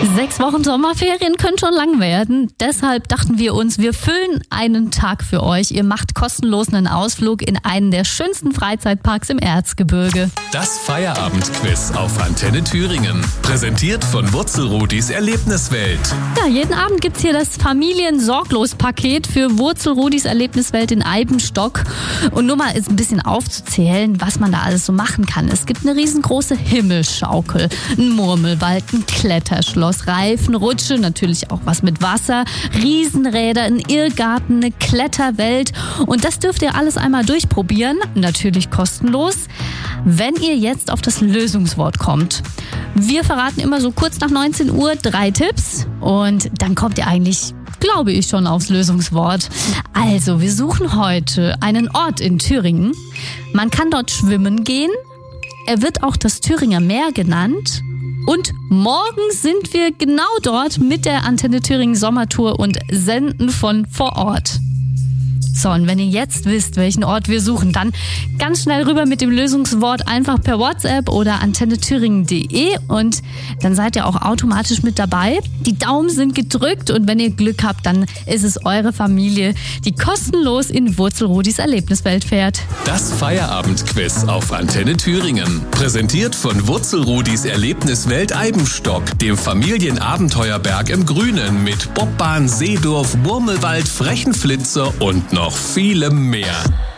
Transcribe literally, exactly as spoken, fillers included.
Sechs Wochen Sommerferien können schon lang werden. Deshalb dachten wir uns, wir füllen einen Tag für euch. Ihr macht kostenlos einen Ausflug in einen der schönsten Freizeitparks im Erzgebirge. Das Feierabendquiz auf Antenne Thüringen. Präsentiert von Wurzelrudis Erlebniswelt. Ja, jeden Abend gibt's hier das Familien-Sorglos-Paket für Wurzelrudis Erlebniswelt in Eibenstock. Und nur mal ist ein bisschen aufzuzählen, was man da alles so machen kann. Es gibt eine riesengroße Himmelsschaukel, ein Murmelwald, ein Kletterschloss, Reifenrutsche, natürlich auch was mit Wasser, Riesenräder, ein Irrgarten, eine Kletterwelt. Und das dürft ihr alles einmal durchprobieren, natürlich kostenlos, wenn ihr jetzt auf das Lösungswort kommt. Wir verraten immer so kurz nach neunzehn Uhr drei Tipps und dann kommt ihr eigentlich, glaube ich, schon aufs Lösungswort. Also, wir suchen heute einen Ort in Thüringen. Man kann dort schwimmen gehen. Er wird auch das Thüringer Meer genannt. Und morgen sind wir genau dort mit der Antenne Thüringen Sommertour und senden von vor Ort. So, und wenn ihr jetzt wisst, welchen Ort wir suchen, dann ganz schnell rüber mit dem Lösungswort einfach per WhatsApp oder antenne thüringen punkt de und dann seid ihr auch automatisch mit dabei. Die Daumen sind gedrückt und wenn ihr Glück habt, dann ist es eure Familie, die kostenlos in Wurzelrudis Erlebniswelt fährt. Das Feierabendquiz auf Antenne Thüringen. Präsentiert von Wurzelrudis Erlebniswelt Eibenstock, dem Familienabenteuerberg im Grünen mit Bobbahn, Seedorf, Murmelwald, Frechenflitzer und noch vielem mehr.